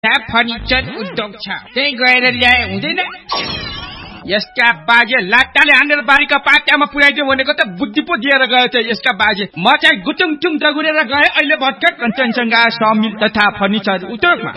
तथा फर्निचर उद्योग छ, त्यही गएर ल्याए हुँदैन? यसका बाजे लाट्टाले हानेर बारीका पाट्यामा पुर्याइदियो भनेको त बुद्धि पो दिएर गयो त यसका बाजे। म चाहिँ गुटुङटुङ दगुरेर गए, अहिले भर्खर कञ्चनजङ्घा समिल तथा फर्निचर उद्योगमा।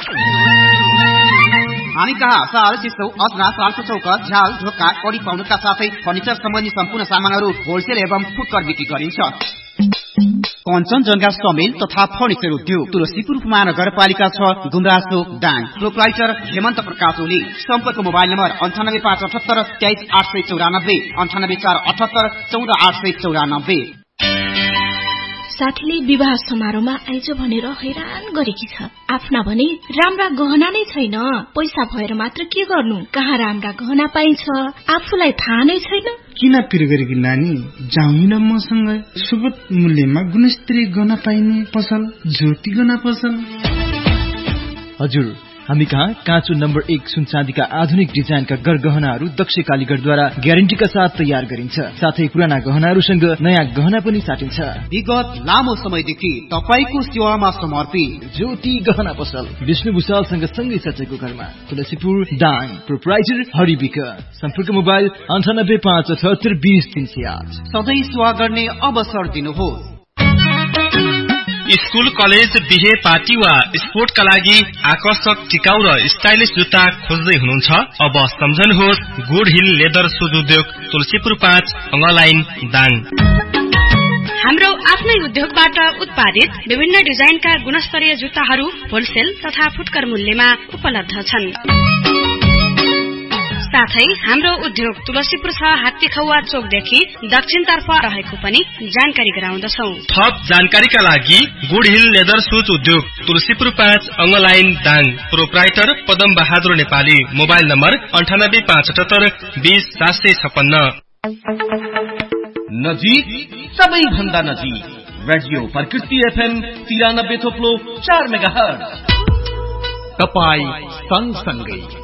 हामी कहाँ साल सिसौ असना सालको चौका झ्याल ढोका कडी पाउनुका साथै फर्निचर सम्बन्धी सम्पूर्ण सामानहरू होलसेल एवं फुटकर बिक्री गरिन्छ। कञ्चनजङ्घा समिल तथा फर्निचर उद्योग, तुलसीपुर महानगरपालिका 6, गुमराज चोक, दाङ। प्रोप्राइटर हेमन्त प्रकाश ओली। सम्पर्क मोबाइल नम्बर 9858 23894, 98478 14894। साथीले विवाह समारोहमा आइज भनेर हैरान गरेकी छ। आफ्ना भने राम्रा गहना नै छैन, पैसा भएर मात्र के गर्नु, कहाँ राम्रा गहना पाइन्छ आफूलाई थाहा नै छैन। किन पिर गरेकी नानी, जाउँ मसँग सुगत मूल्यमा गुणस्तरीय गहना पाइने पसल ज्योति गहना पसल। हजुर, हामी कहाँ काँचो नम्बर 1 सुन चाँदीका आधुनिक डिजाइनका गरगहनाहरू दक्ष कालीगढद्वारा ग्यारेन्टीका साथ तयार गरिन्छ। साथै पुराना गहनाहरूसँग नयाँ गहना पनि साटिन्छ। विगत लामो समयदेखि तपाईको सेवामा समर्पित ज्योति गहना पसल, विष्णु भुषालसँग सँगै सचेको घरमा, तुलसीपुर, दाङ। प्रोप्राइटर हरिबिक। सम्पर्क मोबाइल 9857820308। सधैँ सेवा गर्ने अवसर दिनुहोस्। स्कूल, कलेज, बिहे पार्टी वा स्पोर्टका लागि आकर्षक, टिकाउ र स्टाइलिश जुत्ता खोज्दै हुनुहुन्छ? अब सम्झनुहोस् गुड हिल लेदर सुज उद्योग, तुलसीपुर 5, अङ्गलाइन, दाङ। हाम्रो आफ्नै उद्योगबाट उत्पादित विभिन्न डिजाइनका गुणस्तरीय जुत्ताहरू होलसेल तथा फुटकर मूल्यमा उपलब्ध छन्। साथै हाम्रो उद्योग तुलसीपुर 6 हात्तीखौवा चोकदेखि दक्षिणतर्फ रहेको पनि जानकारी गराउँदछौ। थप जानकारीका लागि गुड हिल लेदर सुज उद्योग, Tulsipur 5, अङ्गलाइन, Dang. Proprietor Padam Bahadur Nepali. Mobile number 9875 20756। नजिक, सबैभन्दा नजिक, रेडियो प्रकृति FM 93.4 मेगाहर्ज। तपाई सँगसँगै